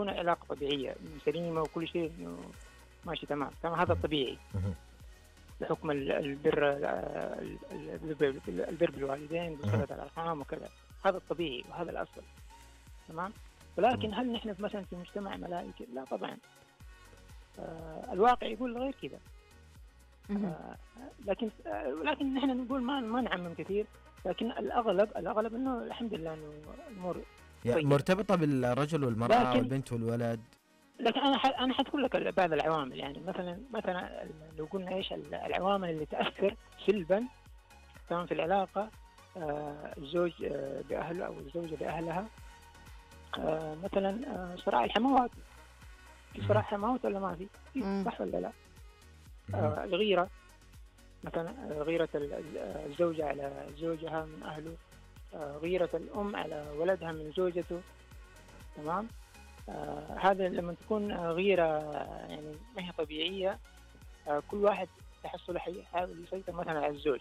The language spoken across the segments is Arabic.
تكون علاقة طبيعية سليمة وكل شيء ماشي تمام، هذا طبيعي بحكم البر بالوالدين وصلة الأرحام وكذا، هذا الطبيعي وهذا الأصل. تمام. ولكن هل نحن مثلا في مجتمع ملائكي؟ لا طبعا. الواقع يقول غير كذا. لكن نحن نقول ما نعمم كثير، لكن الأغلب إنه الحمد لله إنه الأمور مرتبطة بالرجل والمرأة والبنت والولد. لكن أنا حتقول لك بعض العوامل، يعني مثلا لو قلنا إيش العوامل اللي تأثر سلبا تمام في العلاقة، الزوج بأهله أو الزوجة بأهلها، مثلا صراع الحموات. في صراع حموات ولا ما في؟ صح ولا لا؟ الغيرة مثلا، غيرة الزوجة على زوجها من أهله، غيرة الأم على ولدها من زوجته. تمام. هذا لما تكون غيرة يعني ما هي طبيعية، كل واحد تحصل يحاول يسيطر مثلا على الزوج،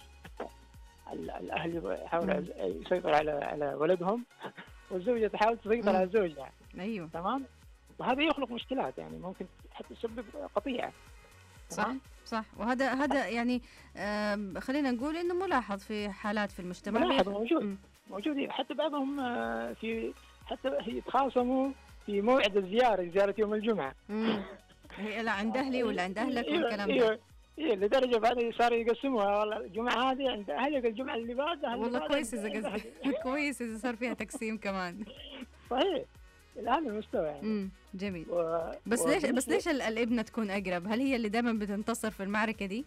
الأهل يحاول يسيطر على ولدهم، والزوجة تحاول تسيطر على زوجها. أيوه. تمام. وهذا يخلق مشكلات، يعني ممكن حتى تسبب قطيعة. صح. وهذا يعني خلينا نقول إنه ملاحظ في حالات في المجتمع. ملاحظ موجود حتى بعضهم حتى يتخاصموا في موعد زيارة يوم الجمعة. هي لا عند أهلي ولا عند أهلك والكلام ده. إيه لدرجة بعد صار يقسموها، والله الجمعة هذه عند أهلك، الجمعة اللي بعدها. والله كويس إذا صار فيها تقسيم كمان. صحيح. هذا المستوى يعني. جميل. بس ليش الابنة تكون أقرب؟ هل هي اللي دائما بتنتصر في المعركة دي؟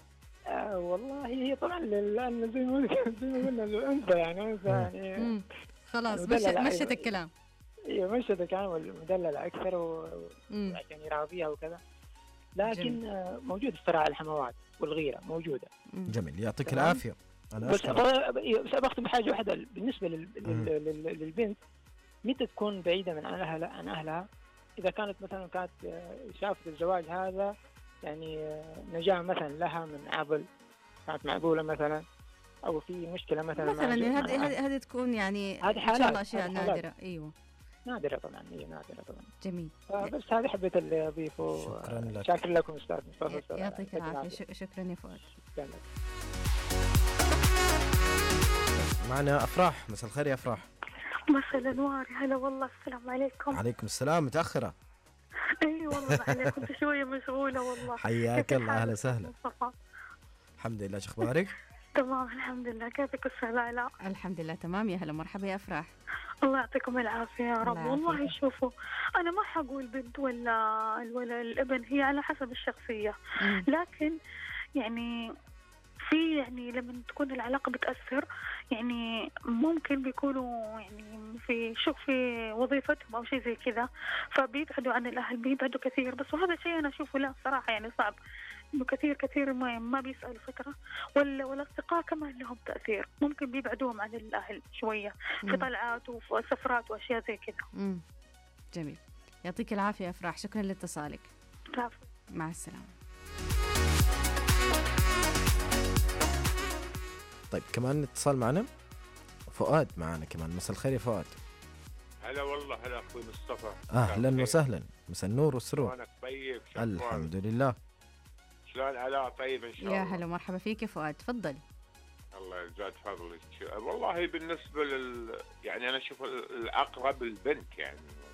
والله هي طبعا لأن زي ما قلنا الأنثى يعني خلاص مشت الكلام. ايوه مشت الكلام، والمدللة أكثر وعشان يراضيها وكذا. لكن موجود الصراع الحموات والغيرة موجودة. جميل، يعطيك العافية. بس أختم بحاجة واحدة بالنسبة للبنت، متى تكون بعيدة عن أهلها؟ إذا كانت شافت الزواج هذا يعني نجاة مثلا لها من قبل، كانت معقولة مثلا، أو في مشكلة مثلا هذه تكون يعني إن شاء الله أشياء نادرة. أيوة نادرة طبعا، هي نادرة طبعا. جميل. بس هذه حبيت اللي أضيفه. شكرا لكم أستاذ مصطفى. يعطيك العافية. شكرا يا فؤاد. معنا أفراح. مساء الخير يا أفراح. مساء الأنوار. هلا والله. السلام عليكم. عليكم السلام. متأخرة. اي والله عليك، كنت شويه مشغوله والله. حياك الله. اهلا وسهلا. الحمد لله. شو اخبارك؟ تمام الحمد لله. كيفك استاذ علاء؟ الحمد لله تمام. يا هلا مرحبا يا افراح. الله يعطيكم العافيه يا رب. والله شوفوا، انا ما حقول بنت ولا الابن، هي على حسب الشخصيه. لكن يعني لما تكون العلاقة بتأثر، يعني ممكن بيكونوا يعني في وظيفتهم أو شيء زي كذا، فبيبعدوا عن الأهل، بيبعدوا كثير. بس وهذا شيء أنا أشوفه لا صراحة يعني صعب، إنه كثير ما بيسألوا فترة، والأصدقاء كمان لهم تأثير، ممكن بيبعدوهم عن الأهل شوية في طلعات وفي سفرات وأشياء زي كذا. جميل، يعطيك العافية يا أفراح. شكرا لاتصالك. مع السلامة. طيب كمان اتصال معنا فؤاد معنا كمان. مساء الخير يا فؤاد. هلا والله. هلا اخوي مصطفى. اهلا وسهلا. مساء النور والسرور. شلونك؟ طيب. الحمد لله. شلون علاء؟ طيب ان شاء الله. يا هلا مرحبا فيك يا فؤاد. تفضل. الله يزاد فضلك. والله بالنسبه يعني انا اشوف الاقرب البنت، يعني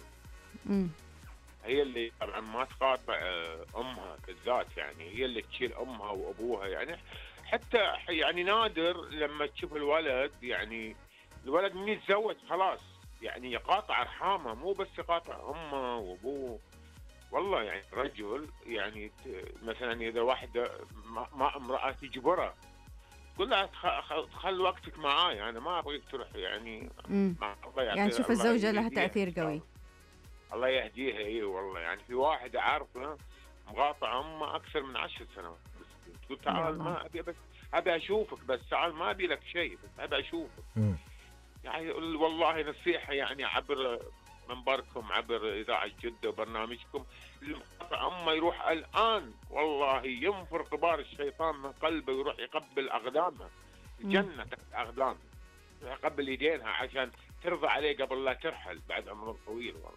هي اللي طبعا ما تقاطع امها بالذات، يعني هي اللي تشيل امها وابوها. يعني حتى يعني نادر لما تشوف الولد، يعني الولد من يتزوج خلاص يعني يقاطع ارحامه، مو بس يقاطع امه وابوه. والله يعني رجل يعني مثلا اذا واحده ما امراه تجبره، تقول لها خل وقتك معاي، انا ما ابغيك تروح يعني يعني شوف الزوجه لها تاثير قوي. الله يهديها. اي والله يعني في واحد اعرفه مقاطع امه اكثر من 10 سنوات، بس تقول تعال ما ابي، بس ابي اشوفك، بس تعال ما ابي لك شيء، بس ابي اشوفك. يعني والله نصيحه يعني عبر منبركم، عبر اذاعه جده وبرنامجكم، اللي مقاطع امه يروح الان والله ينفر غبار الشيطان من قلبه ويروح يقبل اقدامها. الجنه تحت اقدامها، يقبل يدينها عشان ترضى عليه قبل لا ترحل بعد عمر طويل. والله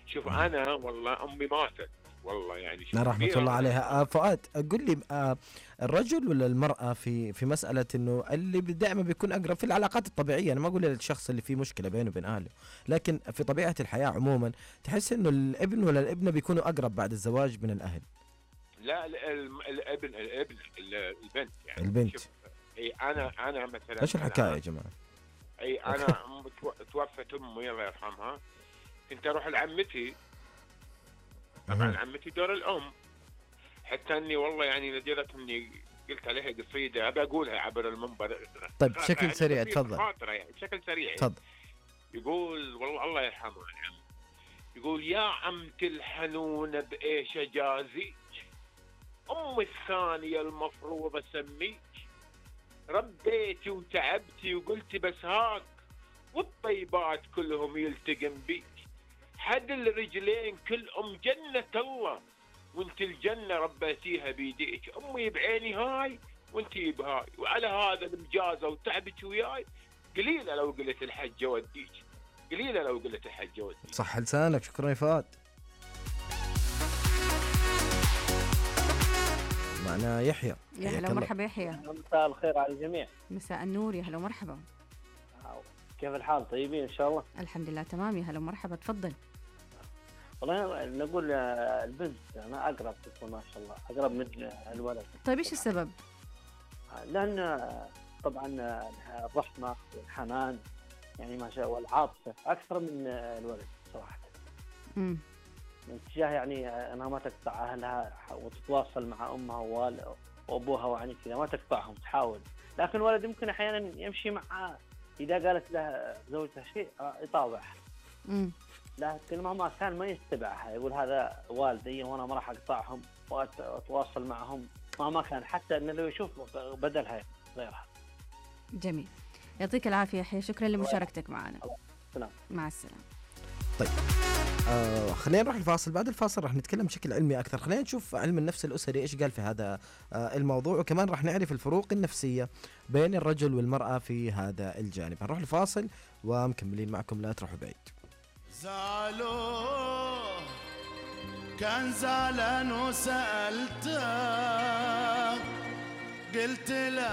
شوف انا والله امي ماتت والله يعني رحمة الله عليها. فؤاد قل لي الرجل ولا المرأة في مسألة انه اللي دائما بيكون اقرب في العلاقات الطبيعية، انا ما اقول للشخص اللي فيه مشكلة بينه وبين اهله، لكن في طبيعة الحياة عموما تحس انه الابن ولا الابنة بيكونوا اقرب بعد الزواج من الاهل؟ لا الابن البنت يعني البنت. اي انا مثلا ايش الحكاية يا جماعة؟ اي انا توفت امي الله يرحمها، كنت اروح لعمتي، طبعا عمتي دور الام، حتى اني والله يعني لدرجه اني قلت عليها قصيده ابى اقولها عبر المنبر. طيب بشكل سريع تفضل. يعني بشكل سريع تفضل. يقول والله الله يرحمه العم، يقول يا عمتي الحنونه بايش اجازيك، امي الثانيه المفروض اسميك، ربيتي وتعبتي وقلتي بس هاك، والطيبات كلهم يلتقم بيك، حد الرجلين كل جنة الله، وانت الجنة ربيتيها بيديك، امي بعيني هاي وانتي بهاي، وعلى هذا المجازة وتعبك وياي، قليلة لو قلت الحجة وديك، قليلة لو قلت الحجة وديك. صح لسانك. شكرا يا فؤاد. معنا يحيى. يا هلا ومرحبا يحيى. مساء الخير على الجميع. مساء النور، يا هلا ومرحبا. كيف الحال؟ طيبين ان شاء الله؟ الحمد لله تمام، يا هلا ومرحبا. تفضل. والله نقول البنت انا اقرب تكون ما شاء الله، اقرب من الولد. طيب ايش السبب؟ لان طبعا الرحمه والحنان يعني ما شاء الله والعاطفه اكثر من الولد صراحه. من اتجاه يعني انها ما تقطع اهلها وتتواصل مع امها وابوها وعني كذا، ما تقطعهم، تحاول. لكن الولد يمكن احيانا يمشي مع اذا قالت له زوجته شيء يطاوعها. لكن مهما كان ما يتبعها، يقول هذا والدي وانا ما راح اقطعهم واتواصل معهم مهما كان، حتى انه لو يشوف بدلها غيرها. جميل، يعطيك العافيه يحيى، شكرا لمشاركتك معنا. سلام. مع السلامه. طيب خلينا نروح الفاصل، بعد الفاصل راح نتكلم بشكل علمي أكثر. خلينا نشوف علم النفس الأسري إيش قال في هذا الموضوع، وكمان راح نعرف الفروق النفسية بين الرجل والمرأة في هذا الجانب. هنروح الفاصل ومكملين معكم، لا تروحوا بعيد. زعلوا كان زعلان وسألته، قلت له